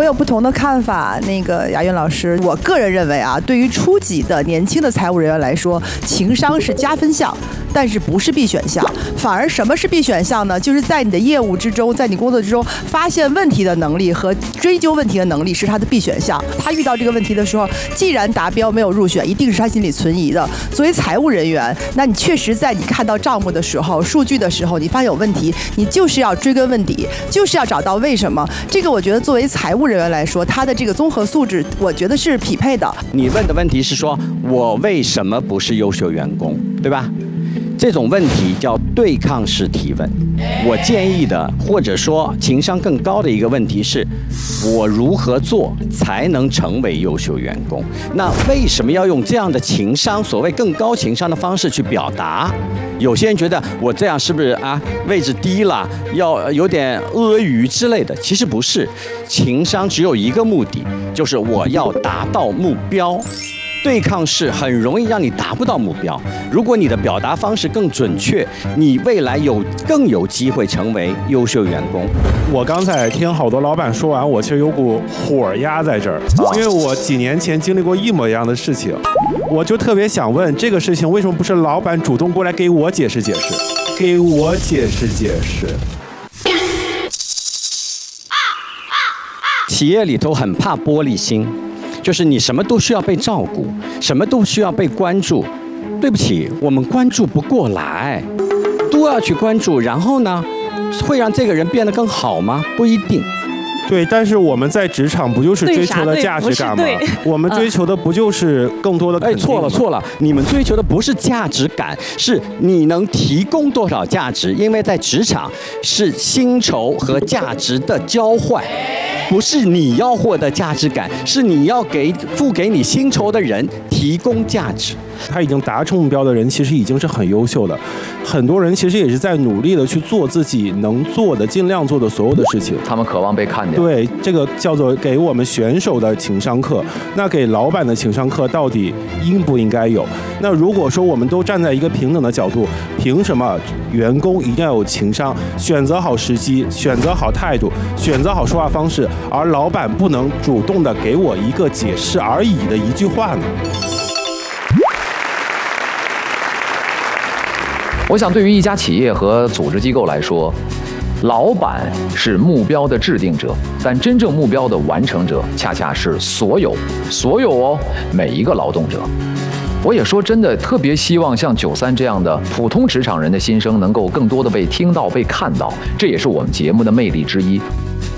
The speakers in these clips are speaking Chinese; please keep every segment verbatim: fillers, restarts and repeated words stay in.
有不同的看法。那个雅韵老师，我个人认为啊，对于初级的年轻的财务人员来说，情商是加分项，但是不是必选项。反而什么是必选项呢？就是在你的业务之中，在你工作之中发现问题的能力和追究问题的能力是他的必选项。他遇到这个问题的时候，既然达标没有入选，一定是他心里存疑的。作为财务人员，那你确实在你看到账目的时候、数据的时候，你发现有问题，你就是要追根问底，就是要找到为什么。这个我觉得作为财务人员来说，他的这个综合素质，我觉得是匹配的。 你问的问题是说，我为什么不是优秀员工，对吧？这种问题叫对抗式提问。我建议的，或者说情商更高的一个问题是，我如何做才能成为优秀员工？那为什么要用这样的情商，所谓更高情商的方式去表达？有些人觉得我这样是不是啊位置低了，要有点阿谀之类的？其实不是，情商只有一个目的，就是我要达到目标。对抗式很容易让你达不到目标。如果你的表达方式更准确，你未来有更有机会成为优秀员工。 我刚才听好多老板说完，我其实有股火压在这儿，因为我几年前经历过一模一样的事情，我就特别想问，这个事情为什么不是老板主动过来给我解释解释，给我解释解释？ 企业里头很怕玻璃心。就是你什么都需要被照顾，什么都需要被关注。对不起，我们关注不过来，都要去关注。然后呢，会让这个人变得更好吗？不一定。 对，但是我们在职场不就是追求的价值感吗？我们追求的不就是更多的肯定？哎， 错了错了，你们追求的不是价值感，是你能提供多少价值。因为在职场是薪酬和价值的交换。不是你要获得价值感，是你要给付给你薪酬的人提供价值。 他已经达成目标的人，其实已经是很优秀的。很多人其实也是在努力的去做自己能做的、尽量做的所有的事情。 他们渴望被看见。 对，这个叫做给我们选手的情商课。那给老板的情商课到底应不应该有？那如果说我们都站在一个平等的角度，凭什么员工一定要有情商？选择好时机，选择好态度，选择好说话方式，而老板不能主动的给我一个解释而已的一句话呢？ 我想，对于一家企业和组织机构来说，老板是目标的制定者，但真正目标的完成者，恰恰是所有、所有哦，每一个劳动者。我也说真的，特别希望像九三这样的普通职场人的心声能够更多的被听到、被看到，这也是我们节目的魅力之一。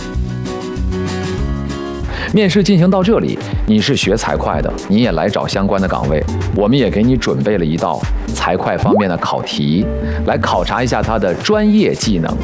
面试进行到这里，你是学财会的，你也来找相关的岗位，我们也给你准备了一道财会方面的考题，来考察一下他的专业技能。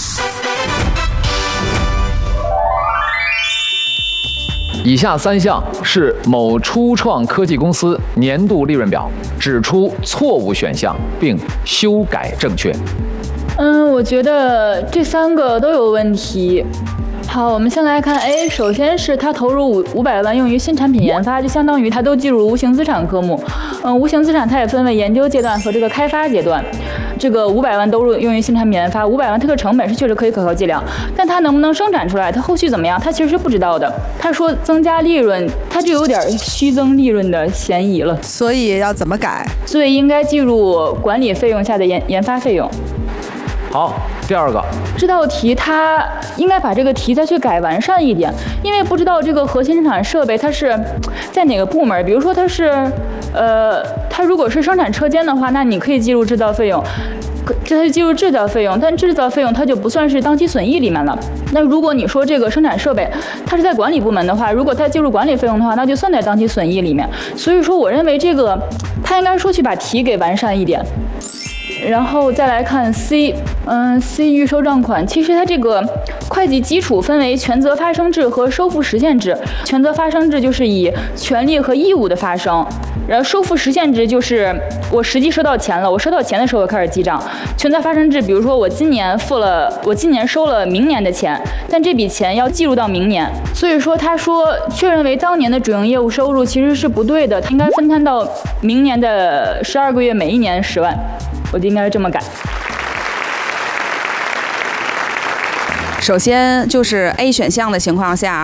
以下三项是某初创科技公司年度利润表，指出错误选项并修改正确。 嗯，我觉得这三个都有问题。好，我们先来看 A， 首先是他投入五五百万用于新产品研发，这相当于他都计入无形资产科目。嗯，无形资产它也分为研究阶段和这个开发阶段。这个五百万都用于新产品研发，五百万它的成本是确实可以可靠计量，但它能不能生产出来，它后续怎么样，它其实是不知道的。他说增加利润，它就有点虚增利润的嫌疑了。 所以要怎么改？ 所以应该计入管理费用下的研研发费用。 好，第二个， 这道题它应该把这个题再去改完善一点，因为不知道这个核心生产设备它是在哪个部门，比如说它是，呃，它如果是生产车间的话，那你可以记录制造费用，这它就记录制造费用，但制造费用它就不算是当期损益里面了。那如果你说这个生产设备它是在管理部门的话，如果它计入管理费用的话，那就算在当期损益里面。所以说，我认为这个它应该说去把题给完善一点。然后再来看 C， 嗯 ，C 预收账款，其实它这个会计基础分为权责发生制和收付实现制。权责发生制就是以权利和义务的发生，然后收付实现制就是我实际收到钱了，我收到钱的时候我开始记账。权责发生制，比如说我今年付了，我今年收了明年的钱，但这笔钱要计入到明年。所以说他说确认为当年的主营业务收入其实是不对的，他应该分摊到明年的十二个月，每一年十万。我就应该这么改。 首先就是 A 选项的情况下，